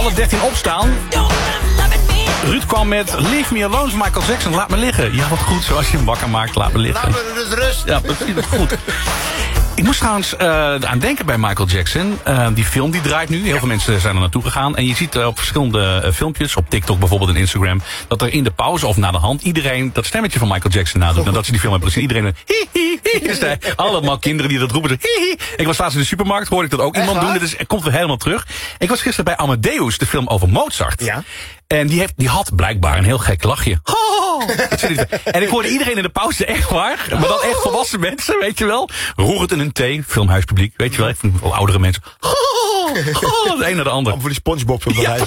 alle 13 opstaan. Ruud kwam met Leave Me Alone van Michael Jackson. Laat me liggen. Ja, wat goed. Zoals je hem wakker maakt, laat me liggen. Laat me dus rust. Ja, precies. Goed. Ik moest trouwens aan denken bij Michael Jackson. Die film die draait nu. Heel veel mensen zijn er naartoe gegaan. En je ziet op verschillende filmpjes, op TikTok bijvoorbeeld en Instagram, dat er in de pauze of na de hand iedereen dat stemmetje van Michael Jackson nadoet. Nadat ze die film hebben gezien. Iedereen allemaal kinderen die dat roepen. Hihi. Ik was laatst in de supermarkt, hoorde ik dat ook iemand doen. Dus het komt weer helemaal terug. Ik was gisteren bij Amadeus, de film over Mozart. Ja. En die had blijkbaar een heel gek lachje. En ik hoorde iedereen in de pauze, echt waar. Maar dan echt volwassen mensen, weet je wel. Roerend in een thee, filmhuispubliek, weet je wel. Ik vind wel oudere mensen. De een naar de ander. Voor die SpongeBob film. Ja.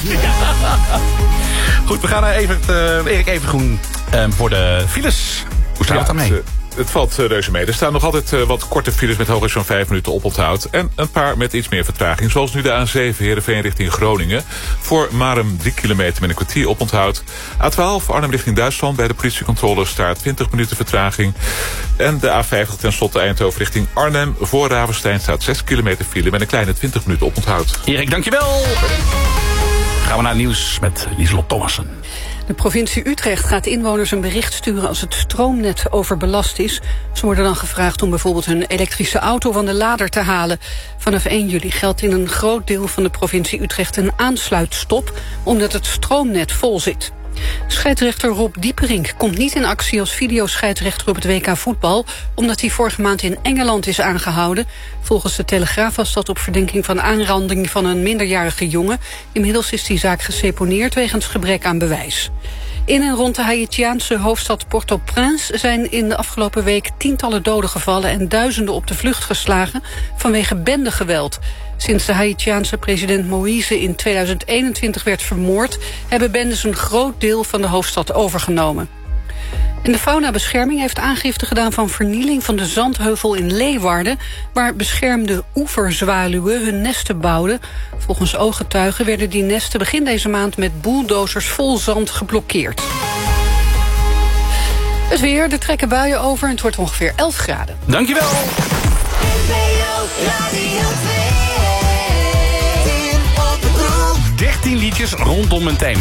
Goed, we gaan even Erik Evengroen voor de files. Hoe staat het daarmee? Het valt reuze mee. Er staan nog altijd wat korte files met hooguit zo'n 5 minuten oponthoud. En een paar met iets meer vertraging. Zoals nu de A7 Heerenveen richting Groningen. Voor Marum 3 kilometer met een kwartier oponthoud. A12 Arnhem richting Duitsland. Bij de politiecontrole staat 20 minuten vertraging. En de A50 tenslotte Eindhoven richting Arnhem. Voor Ravenstein staat 6 kilometer file met een kleine 20 minuten oponthoud. Erik, dankjewel. Gaan we naar het nieuws met Lieselot Thomassen. De provincie Utrecht gaat inwoners een bericht sturen als het stroomnet overbelast is. Ze worden dan gevraagd om bijvoorbeeld hun elektrische auto van de lader te halen. Vanaf 1 juli geldt in een groot deel van de provincie Utrecht een aansluitstop, omdat het stroomnet vol zit. Scheidsrechter Rob Dieperink komt niet in actie als videoscheidsrechter op het WK voetbal, omdat hij vorige maand in Engeland is aangehouden. Volgens de Telegraaf was dat op verdenking van aanranding van een minderjarige jongen. Inmiddels is die zaak geseponeerd wegens gebrek aan bewijs. In en rond de Haïtiaanse hoofdstad Port-au-Prince zijn in de afgelopen week tientallen doden gevallen en duizenden op de vlucht geslagen vanwege bendegeweld. Sinds de Haïtiaanse president Moïse in 2021 werd vermoord, hebben bendes een groot deel van de hoofdstad overgenomen. En de faunabescherming heeft aangifte gedaan van vernieling van de zandheuvel in Leeuwarden, waar beschermde oeverzwaluwen hun nesten bouwden. Volgens ooggetuigen werden die nesten begin deze maand met bulldozers vol zand geblokkeerd. Het weer, er trekken buien over en het wordt ongeveer 11 graden. Dankjewel. 13 liedjes rondom een thema.